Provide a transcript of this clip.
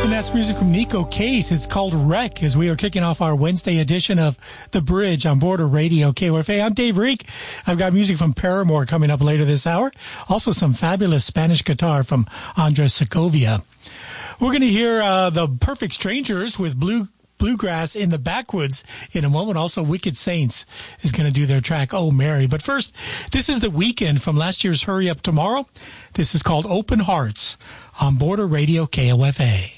That's music from Nico Case. It's called Wreck as we are kicking off our Wednesday edition of The Bridge on Border Radio KOFA. I'm Dave Reek. I've got music from Paramore coming up later this hour. Also some fabulous Spanish guitar from Andres Segovia. We're going to hear the Perfect Strangers with Bluegrass in the Backwoods in a moment. Also, Wicked Saints is going to do their track, Oh Mary. But first, this is The Weeknd from last year's Hurry Up Tomorrow. This is called Open Hearts on Border Radio KOFA.